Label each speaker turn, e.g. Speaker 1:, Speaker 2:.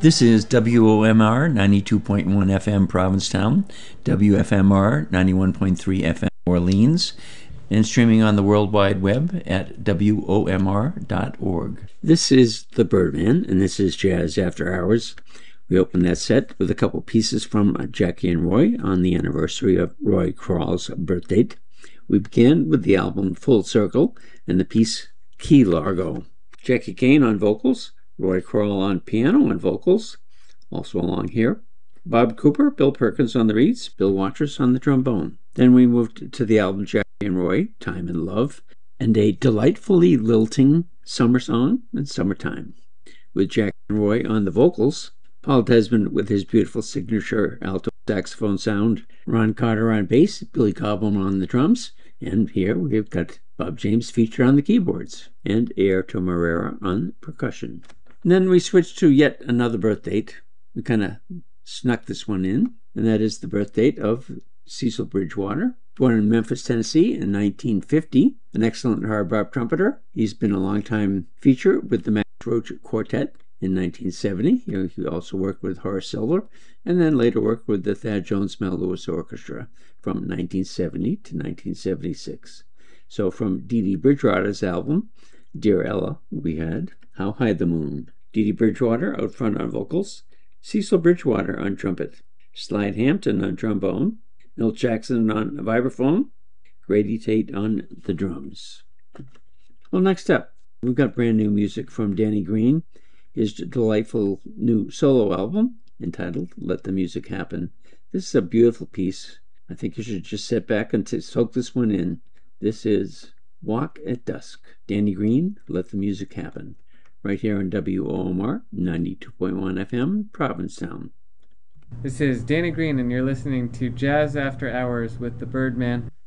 Speaker 1: This is WOMR 92.1 FM Provincetown, WFMR 91.3 FM Orleans, and streaming on the World Wide Web at WOMR.org. This is The Birdman, and this is Jazz After Hours. We open that set with a couple pieces from Jackie and Roy on the anniversary of Roy Krawl's birth date. We began with the album Full Circle and the piece Key Largo. Jackie Kane on vocals, Roy Krawl on piano and vocals, also along here. Bob Cooper, Bill Perkins on the reeds, Bill Watrous on the trombone. Then we moved to the album Jackie and Roy, Time and Love, and a delightfully lilting summer song in summertime. With Jackie and Roy on the vocals, Paul Desmond with his beautiful signature alto saxophone sound, Ron Carter on bass, Billy Cobham on the drums, and here we've got Bob James featured on the keyboards, and Airto Moreira on percussion. And then we switched to yet another birth date. We kind of snuck this one in, and that is the birth date of Cecil Bridgewater, born in Memphis, Tennessee in 1950, an excellent hard bop trumpeter. He's been a long-time feature with the Max Roach Quartet in 1970. He also worked with Horace Silver, and then later worked with the Thad Jones Mel Lewis Orchestra from 1970 to 1976. So from Dee Dee Bridgewater's album, Dear Ella, we had How High the Moon. Dee Dee Bridgewater out front on vocals, Cecil Bridgewater on trumpet, Slide Hampton on trombone, Milt Jackson on vibraphone, Grady Tate on the drums. Well, next up, we've got brand new music from Danny Green, his delightful new solo album entitled Let the Music Happen. This is a beautiful piece. I think you should just sit back and soak this one in. This is Walk at Dusk. Danny Green, Let the Music Happen. Right here on WOMR 92.1 FM, Provincetown.
Speaker 2: This is Danny Green, and you're listening to Jazz After Hours with the Birdman.